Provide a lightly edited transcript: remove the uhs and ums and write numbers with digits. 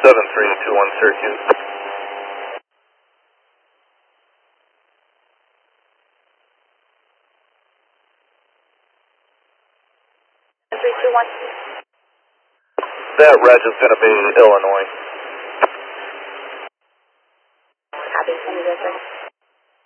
7321 Syracuse. 321. That reg is going to be Illinois.